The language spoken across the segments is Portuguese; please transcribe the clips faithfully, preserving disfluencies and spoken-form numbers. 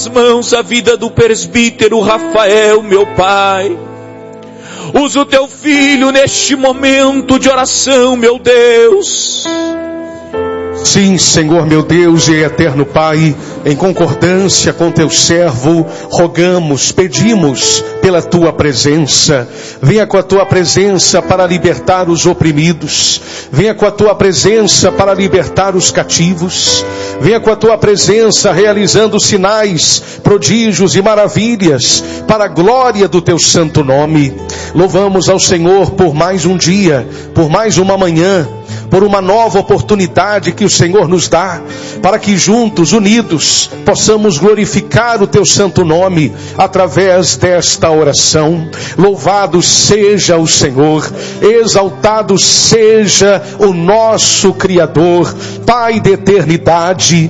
tuas mãos a vida do presbítero Rafael, meu Pai. Usa o teu filho neste momento de oração, meu Deus. Sim, Senhor meu Deus e eterno Pai, em concordância com teu servo, rogamos, pedimos pela tua presença. Venha com a tua presença para libertar os oprimidos. Venha com a tua presença para libertar os cativos. Venha com a tua presença realizando sinais, prodígios e maravilhas para a glória do teu santo nome. Louvamos ao Senhor por mais um dia, por mais uma manhã, por uma nova oportunidade que o Senhor nos dá, para que juntos, unidos, possamos glorificar o teu santo nome, através desta oração. Louvado seja o Senhor, exaltado seja o nosso Criador, Pai de eternidade.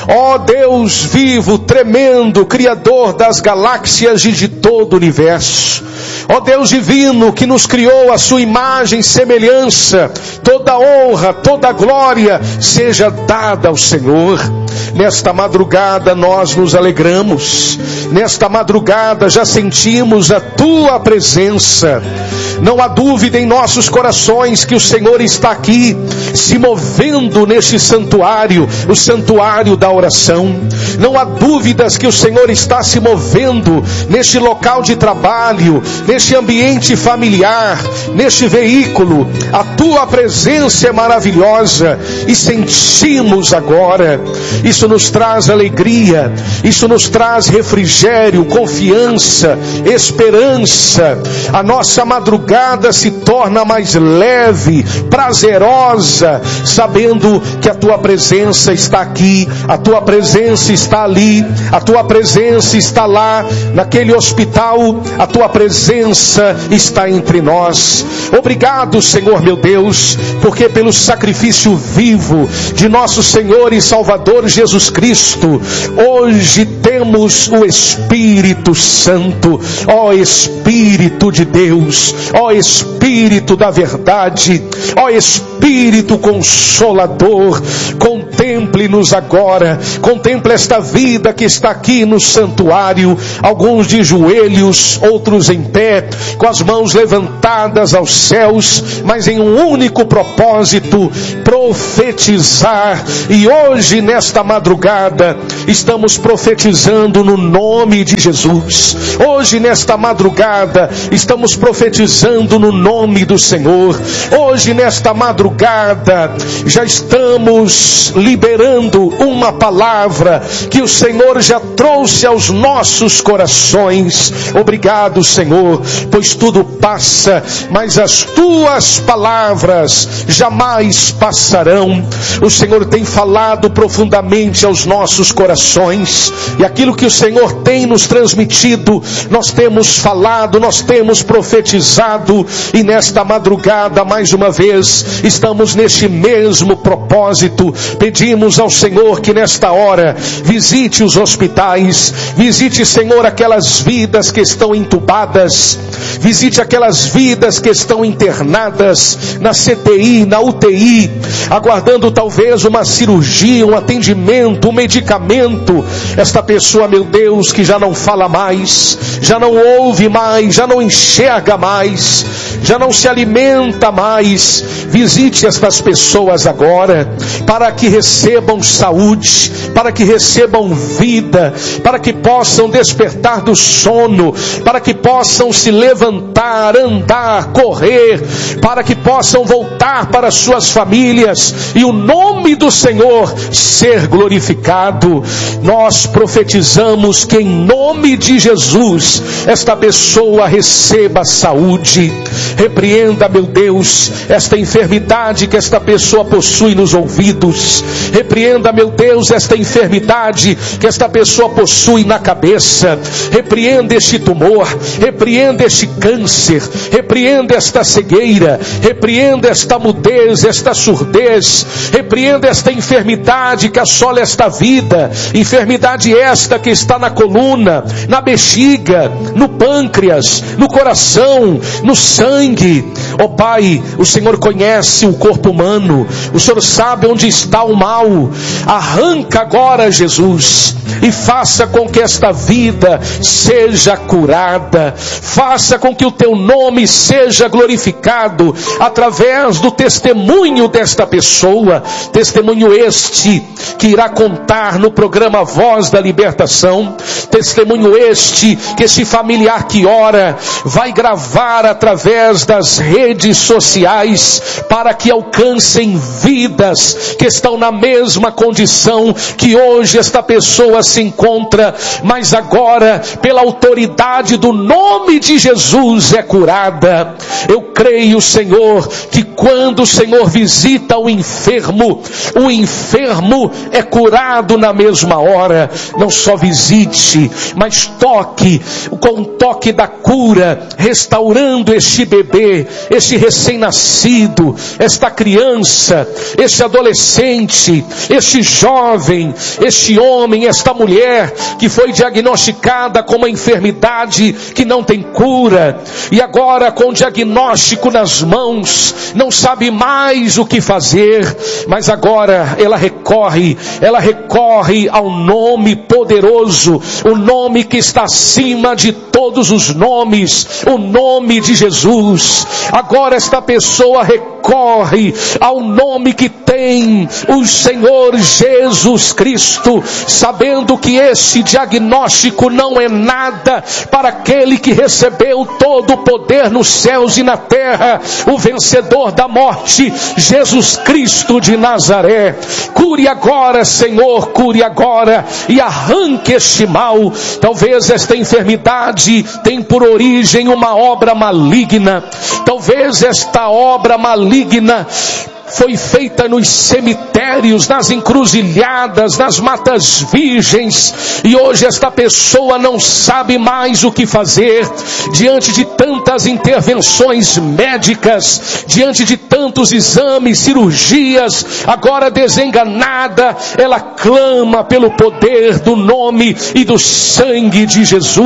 Ó Deus vivo, tremendo, Criador das galáxias e de todo o universo. Ó Deus divino, que nos criou a sua imagem e semelhança, toda honra, toda glória seja dada ao Senhor. Nesta madrugada nós nos alegramos, nesta madrugada já sentimos a tua presença. Não há dúvida em nossos corações que o Senhor está aqui, se movendo neste santuário, o santuário da oração. Não há dúvidas que o Senhor está se movendo neste local de trabalho, neste ambiente familiar, neste veículo. A tua presença é maravilhosa e sentimos agora. Isso nos traz alegria, isso nos traz refrigério, confiança, esperança. A nossa madrugada se torna mais leve, prazerosa, sabendo que a tua presença está aqui, a tua presença está ali, a tua presença está lá, naquele hospital, a tua presença está entre nós. Obrigado, Senhor meu Deus, porque pelo sacrifício vivo de nosso Senhor e Salvador Jesus Cristo, hoje temos o Espírito Santo. Ó Espírito de Deus, ó Espírito da verdade, ó Espírito Consolador, contemple-nos agora, contemple esta vida que está aqui no santuário, alguns de joelhos, outros em pé, com as mãos levantadas aos céus, mas em um único propósito: profetizar. E hoje, nesta madrugada, estamos profetizando no nome de Jesus. Hoje, nesta madrugada, estamos profetizando no nome do Senhor. Hoje, nesta madrugada, já estamos liberando uma palavra que o Senhor já trouxe aos nossos corações. Obrigado, Senhor, pois tudo passa, mas as tuas palavras jamais passarão. O Senhor tem falado profundamente aos nossos corações, e aquilo que o Senhor tem nos transmitido, nós temos falado, nós temos profetizado, e nesta madrugada, mais uma vez, estamos neste mesmo propósito. Pedimos ao Senhor que nesta hora visite os hospitais, visite, Senhor, aquelas vidas que estão entubadas, visite aquelas vidas que estão internadas na C T I, na U T I, aguardando talvez uma cirurgia, um atendimento, um medicamento. Esta pessoa, meu Deus, que já não fala mais, já não ouve mais, já não enxerga mais, já não se alimenta mais. Visite estas pessoas agora, para que recebam saúde, para que recebam vida, para que possam despertar do sono, para que possam se levantar, andar, correr, para que possam voltar para suas famílias e o nome do Senhor ser glorificado. Nós profetizamos que em nome de Jesus esta pessoa receba saúde. Repreenda, meu Deus, esta enfermidade que esta pessoa possui nos ouvidos. Repreenda, meu Deus, esta enfermidade que esta pessoa possui na cabeça. Repreenda este tumor, repreenda este câncer, repreenda esta cegueira, repreenda esta mudez, esta surdez, repreenda esta enfermidade que assola esta vida, enfermidade esta que está na coluna, na bexiga, no pâncreas, no coração, no sangue. Ó Pai, o Senhor conhece o corpo humano, o Senhor sabe onde está o mal mal. Arranca agora, Jesus, e faça com que esta vida seja curada. Faça com que o teu nome seja glorificado através do testemunho desta pessoa. Testemunho este que irá contar no programa Voz da Libertação. Testemunho este que esse familiar que ora vai gravar através das redes sociais, para que alcancem vidas que estão na mesma condição que hoje esta pessoa se encontra, mas agora pela autoridade do nome de Jesus é curada. Eu creio, Senhor, que quando o Senhor visita o enfermo, o enfermo é curado na mesma hora. Não só visite, mas toque, com o toque da cura, restaurando este bebê, este recém-nascido, esta criança, este adolescente, este jovem, este homem, esta mulher que foi diagnosticada com uma enfermidade que não tem cura, e agora com o diagnóstico nas mãos, não sabe mais o que fazer, mas agora ela recorre, ela recorre ao nome poderoso, o nome que está acima de todos os nomes, o nome de Jesus. Agora esta pessoa recorre ao nome que tem o Senhor Jesus Cristo, sabendo que esse diagnóstico não é nada para aquele que recebeu todo o poder nos céus e na terra, o vencedor da morte, Jesus Cristo de Nazaré. Cure agora, Senhor, cure agora e arranque este mal. Talvez esta enfermidade tem por origem uma obra maligna. Talvez esta obra maligna foi feita nos cemitérios, nas encruzilhadas, nas matas virgens, e hoje esta pessoa não sabe mais o que fazer, diante de tantas intervenções médicas, diante de tantos exames, cirurgias. Agora desenganada, ela clama pelo poder do nome e do sangue de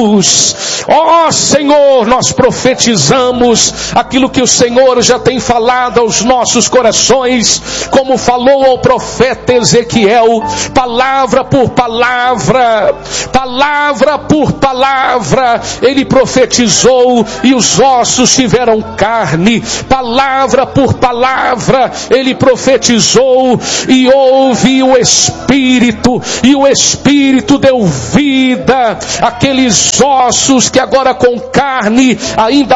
Jesus. Ó oh, Senhor, nós profetizamos aquilo que o Senhor já tem falado aos nossos corações, como falou ao profeta Ezequiel, palavra por palavra, palavra por palavra, ele profetizou e os ossos tiveram carne. Palavra por palavra, ele profetizou e houve o Espírito, e o Espírito deu vida àqueles ossos que agora com carne, ainda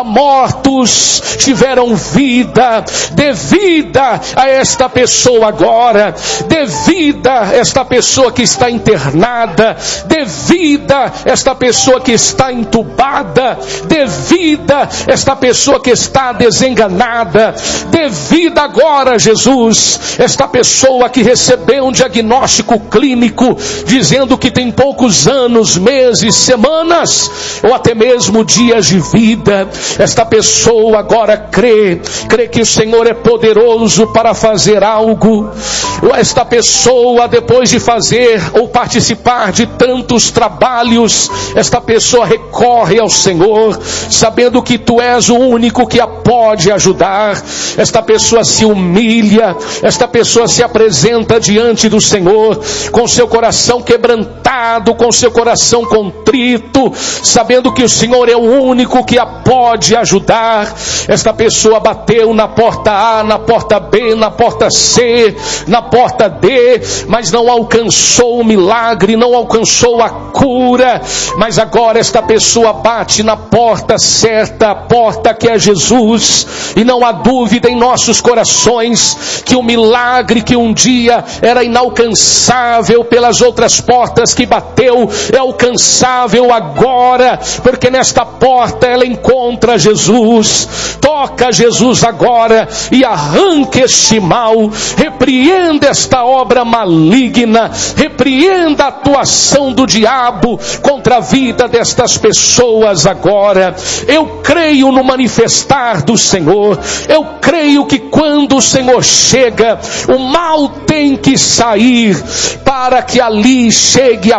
mortos, tiveram vida. Dê vida a esta pessoa agora, dê vida a esta pessoa que está internada, dê vida a esta pessoa que está entubada, dê vida a esta pessoa que está desenganada, dê vida agora, Jesus, esta pessoa que recebeu um diagnóstico clínico, dizendo que tem poucos anos, meses, semanas, ou até mesmo dias de vida. Esta pessoa agora crê, crê que o Senhor é poderoso para fazer algo. Esta pessoa, depois de fazer ou participar de tantos trabalhos, esta pessoa recorre ao Senhor, sabendo que Tu és o único que a pode ajudar. Esta pessoa se humilha, esta pessoa se apresenta diante do Senhor, com seu coração quebrantado, com seu coração contrito, sabendo que o Senhor é o único que a pode ajudar. Esta pessoa bateu na porta A, na porta B, na porta C, na porta D, mas não alcançou o milagre, não alcançou a cura. Mas agora esta pessoa bate na porta certa, a porta que é Jesus, e não há dúvida em nossos corações que o milagre que um dia era inalcançável pelas outras portas que bateu, é alcançável agora, porque nesta porta ela encontra Jesus. Toca Jesus agora e arranque este mal, repreenda esta obra maligna, repreenda a atuação do diabo contra a vida destas pessoas agora. Eu creio no manifestar do Senhor, eu creio que quando o Senhor chega, o mal tem que sair, para que ali chegue a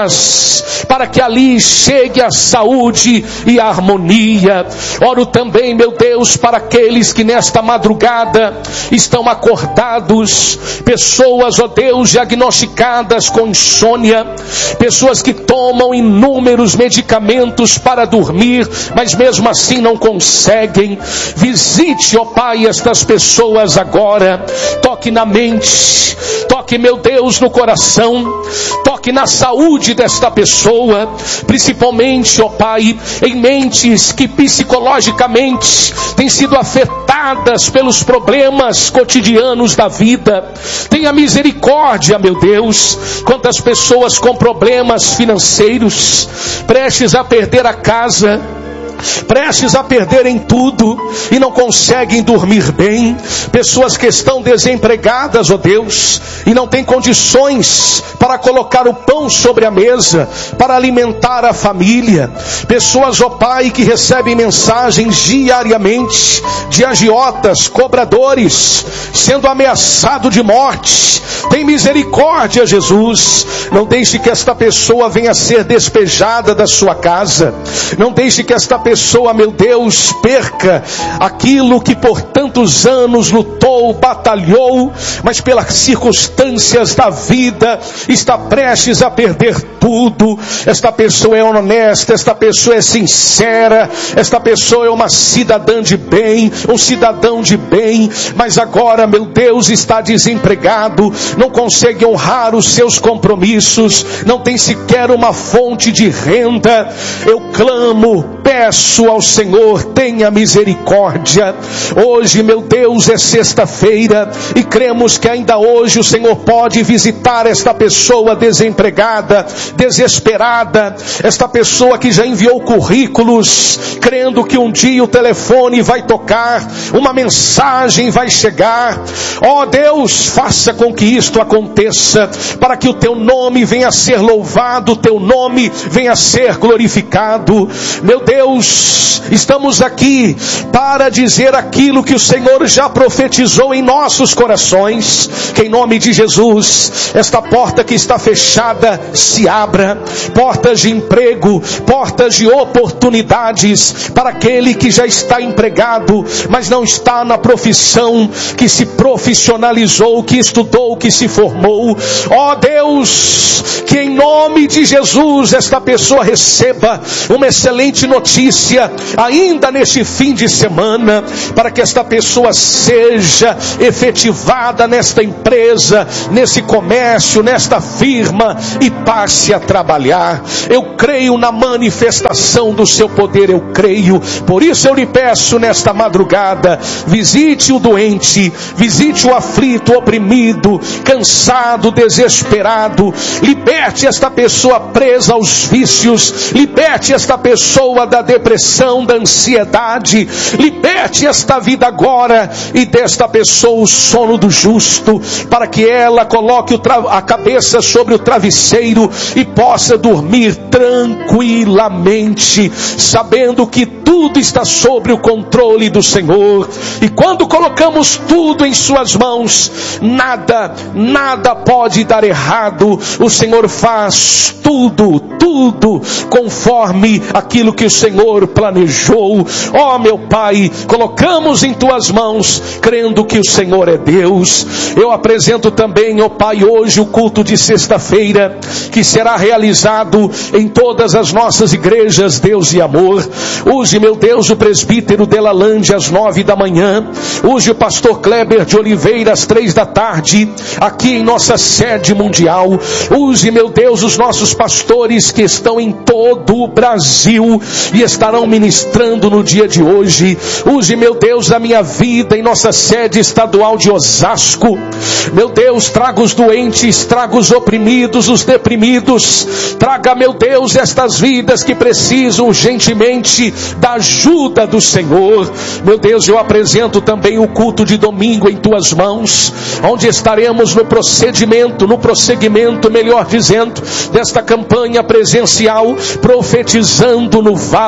paz, para que ali chegue a saúde e a harmonia. Oro também, meu Deus, para aqueles que nesta madrugada estão acordados, pessoas, ó Deus, diagnosticadas com insônia, pessoas que tomam inúmeros medicamentos para dormir, mas mesmo assim não conseguem. Visite, ó Pai, estas pessoas agora. Toque na mente, toque, meu Deus, no coração, toque na saúde desta pessoa, principalmente, ó Pai, em mentes que psicologicamente têm sido afetadas pelos problemas cotidianos da vida. Tenha misericórdia, meu Deus. Quantas pessoas com problemas financeiros, prestes a perder a casa, prestes a perderem tudo e não conseguem dormir bem. Pessoas que estão desempregadas, ó Deus, e não têm condições para colocar o pão sobre a mesa, para alimentar a família. Pessoas, ó Pai, que recebem mensagens diariamente de agiotas, cobradores, sendo ameaçado de morte. Tem misericórdia, Jesus. Não deixe que esta pessoa venha a ser despejada da sua casa. Não deixe que esta pessoa, meu Deus, perca aquilo que por tantos anos lutou, batalhou, mas pelas circunstâncias da vida está prestes a perder tudo. Esta pessoa é honesta, esta pessoa é sincera, esta pessoa é uma cidadã de bem, um cidadão de bem, mas agora, meu Deus, está desempregado, não consegue honrar os seus compromissos, não tem sequer uma fonte de renda. Eu clamo, peço ao Senhor, tenha misericórdia. Hoje, meu Deus, é sexta-feira e cremos que ainda hoje o Senhor pode visitar esta pessoa desempregada, desesperada, esta pessoa que já enviou currículos, crendo que um dia o telefone vai tocar, uma mensagem vai chegar. Ó Deus, faça com que isto aconteça, para que o teu nome venha a ser louvado, o teu nome venha a ser glorificado. Meu Deus, estamos aqui para dizer aquilo que o Senhor já profetizou em nossos corações, que em nome de Jesus, esta porta que está fechada se abra, portas de emprego, portas de oportunidades para aquele que já está empregado, mas não está na profissão, que se profissionalizou, que estudou, que se formou. Ó Deus, que em nome de Jesus esta pessoa receba uma excelente notícia ainda neste fim de semana, para que esta pessoa seja efetivada nesta empresa, nesse comércio, nesta firma, e passe a trabalhar. Eu creio na manifestação do seu poder, eu creio. Por isso eu lhe peço nesta madrugada, visite o doente, visite o aflito, o oprimido, cansado, desesperado. Liberte esta pessoa presa aos vícios, liberte esta pessoa da depressão, da ansiedade, liberte esta vida agora e desta pessoa o sono do justo, para que ela coloque o tra- a cabeça sobre o travesseiro e possa dormir tranquilamente, sabendo que tudo está sob o controle do Senhor. E quando colocamos tudo em suas mãos, nada, nada pode dar errado. O Senhor faz tudo, tudo conforme aquilo que o Senhor planejou. Ó meu Pai, colocamos em tuas mãos, crendo que o Senhor é Deus. Eu apresento também, ó Pai, hoje o culto de sexta-feira, que será realizado em todas as nossas igrejas, Deus e amor. Use, meu Deus, o presbítero Delalande às nove da manhã. Use o pastor Kleber de Oliveira às três da tarde, aqui em nossa sede mundial. Use, meu Deus, os nossos pastores que estão em todo o Brasil e estarão ministrando no dia de hoje. Use, meu Deus, a minha vida em nossa sede estadual de Osasco. Meu Deus, traga os doentes, traga os oprimidos, os deprimidos. Traga, meu Deus, estas vidas que precisam urgentemente da ajuda do Senhor. Meu Deus, eu apresento também o culto de domingo em tuas mãos, onde estaremos no procedimento, no prosseguimento, melhor dizendo, desta campanha presencial, profetizando no Vale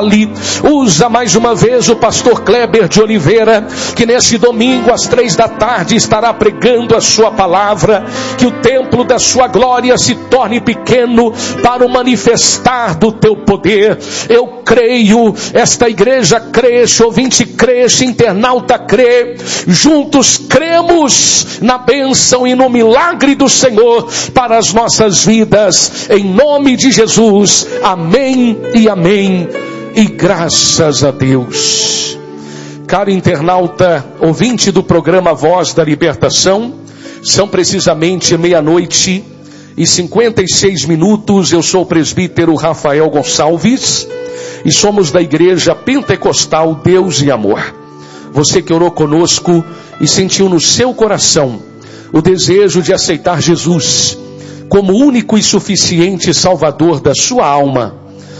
Vale. Usa mais uma vez o pastor Kleber de Oliveira, que nesse domingo às três da tarde estará pregando a sua palavra. Que o templo da sua glória se torne pequeno para o manifestar do teu poder. Eu creio, esta igreja crê, este ouvinte crê, este internauta crê. Juntos cremos na bênção e no milagre do Senhor para as nossas vidas, em nome de Jesus, amém e amém, e graças a Deus. Caro internauta, ouvinte do programa Voz da Libertação, são precisamente meia-noite e cinquenta e seis minutos, eu sou o presbítero Rafael Gonçalves, e somos da Igreja Pentecostal Deus e Amor. Você que orou conosco e sentiu no seu coração o desejo de aceitar Jesus como único e suficiente Salvador da sua alma,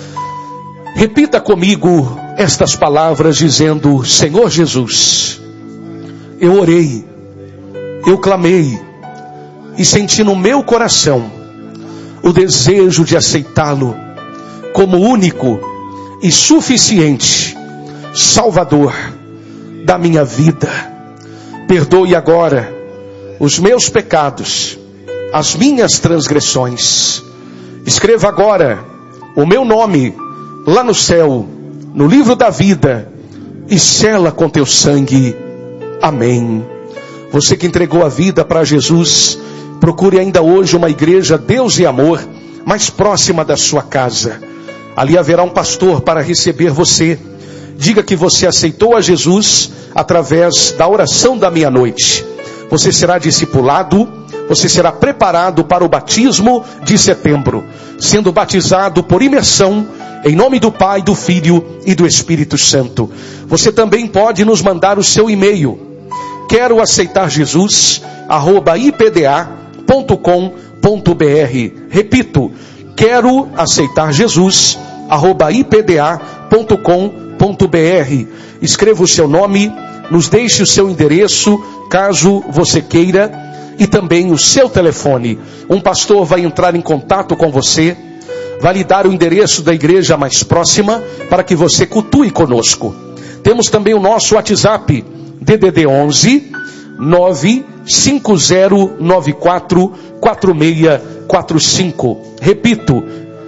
repita comigo estas palavras dizendo: Senhor Jesus, eu orei, eu clamei e senti no meu coração o desejo de aceitá-lo como único e suficiente Salvador da minha vida. Perdoe agora os meus pecados, as minhas transgressões. Escreva agora o meu nome lá no céu, no livro da vida, e sela com teu sangue. Amém. Você que entregou a vida para Jesus, procure ainda hoje uma igreja Deus e Amor mais próxima da sua casa. Ali haverá um pastor para receber você. Diga que você aceitou a Jesus através da oração da meia-noite. Você será discipulado, você será preparado para o batismo de setembro, sendo batizado por imersão, em nome do Pai, do Filho e do Espírito Santo. Você também pode nos mandar o seu e-mail. Quero aceitar Jesus, arroba i p d a ponto com ponto b r. Repito, quero aceitar Jesus, arroba i p d a ponto com ponto b r. Escreva o seu nome, nos deixe o seu endereço, caso você queira, e também o seu telefone. Um pastor vai entrar em contato com você, vai lhe dar o endereço da igreja mais próxima, para que você cultue conosco. Temos também o nosso WhatsApp, D D D onze, nove cinco zero nove quatro quatro seis quatro cinco. Repito,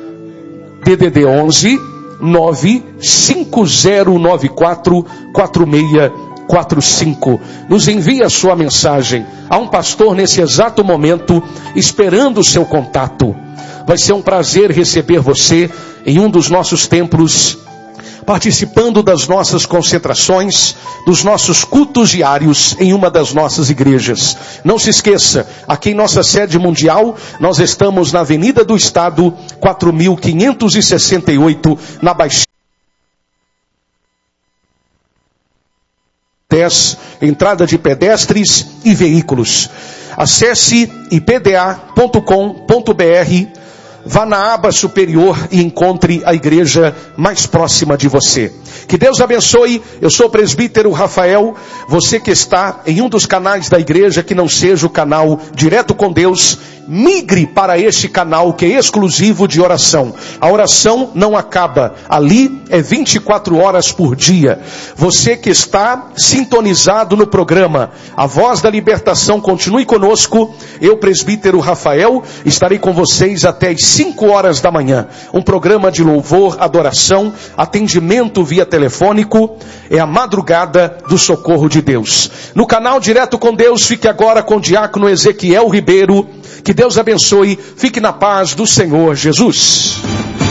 D D D onze, nove cinco zero nove quatro quatro seis quatro cinco. Nos envie a sua mensagem. Há um pastor nesse exato momento esperando o seu contato. Vai ser um prazer receber você em um dos nossos templos, participando das nossas concentrações, dos nossos cultos diários em uma das nossas igrejas. Não se esqueça, aqui em nossa sede mundial, nós estamos na Avenida do Estado, quatro mil quinhentos e sessenta e oito, na Baixada dez, entrada de pedestres e veículos. Acesse i p d a ponto com ponto b r, vá na aba superior e encontre a igreja mais próxima de você. Que Deus abençoe. Eu sou o presbítero Rafael. Você que está em um dos canais da igreja que não seja o canal Direto com Deus, migre para este canal que é exclusivo de oração. A oração não acaba. Ali é vinte e quatro horas por dia. Você que está sintonizado no programa A Voz da Libertação, continue conosco. Eu, presbítero Rafael, estarei com vocês até as cinco horas da manhã. Um programa de louvor, adoração, atendimento via telefônico. É a madrugada do socorro de Deus. No canal Direto com Deus, fique agora com o diácono Ezequiel Ribeiro. Que Deus abençoe. Fique na paz do Senhor Jesus.